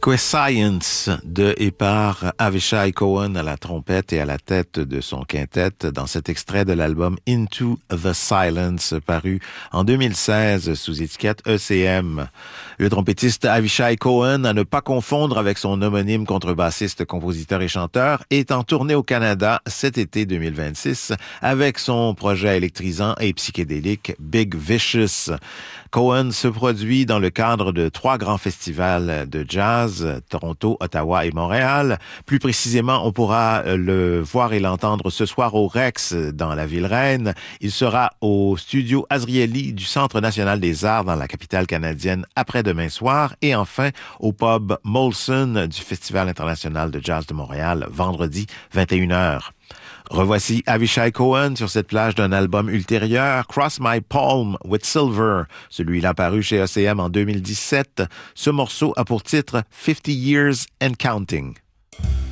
Science de et par Avishai Cohen à la trompette et à la tête de son quintet dans cet extrait de l'album Into the Silence paru en 2016 sous étiquette ECM. Le trompettiste Avishai Cohen, à ne pas confondre avec son homonyme contrebassiste, compositeur et chanteur, est en tournée au Canada cet été 2026 avec son projet électrisant et psychédélique Big Vicious. Cohen se produit dans le cadre de 3 grands festivals de jazz, Toronto, Ottawa et Montréal. Plus précisément, on pourra le voir et l'entendre ce soir au Rex dans la ville reine. Il sera au studio Azrieli du Centre national des arts dans la capitale canadienne après-demain soir et enfin au pub Molson du Festival international de jazz de Montréal vendredi 21h. Revoici Avishai Cohen sur cette plage d'un album ultérieur, Cross My Palm with Silver. Celui-là paru chez ECM en 2017. Ce morceau a pour titre 50 Years and Counting.